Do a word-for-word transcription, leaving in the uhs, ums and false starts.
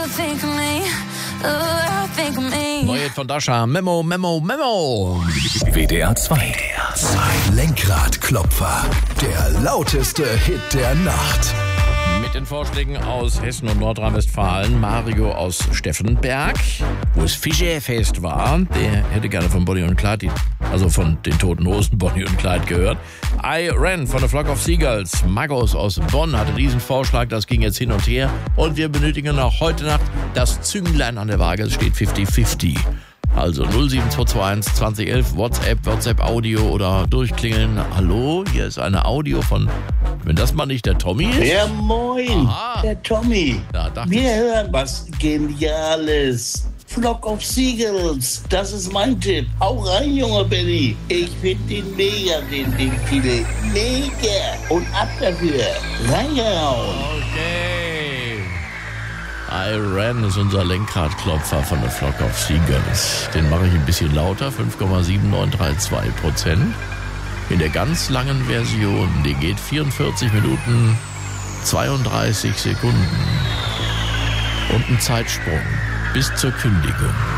think of me. Oh, think of me. Neues von Dasha. Memo, Memo, Memo. W D R zwei. W D R zwei. Lenkradklopfer. Der lauteste Hit der Nacht. Mit den Vorschlägen aus Hessen und Nordrhein-Westfalen. Mario aus Steffenberg, wo es Fischerfest war. Der hätte gerne von Bonnie und Clyde, die, also von den Toten Hosen Bonnie und Clyde gehört. I Ran von The Flock of Seagulls. Magos aus Bonn hatte diesen Vorschlag, das ging jetzt hin und her. Und wir benötigen auch heute Nacht das Zünglein an der Waage. Es steht fünfzig fünfzig. Also null sieben zwei zwei eins zwanzig elf, WhatsApp, WhatsApp-Audio oder durchklingeln. Hallo, hier ist eine Audio von, wenn das mal nicht der Tommy ist. Ja, moin, Aha. der Tommy. Ja, dachte Wir ich. hören was Geniales. Flock of Seagulls, das ist mein Tipp. Hau rein, junger Benny. Ich find den mega, den, den viele. Mega. Und ab dafür. Reingehauen. Okay. I Ran ist unser Lenkradklopfer von der Flock of Seagulls. Den mache ich ein bisschen lauter, fünf Komma sieben neun drei zwei Prozent. In der ganz langen Version, die geht vierundvierzig Minuten, zweiunddreißig Sekunden. Und ein Zeitsprung bis zur Kündigung.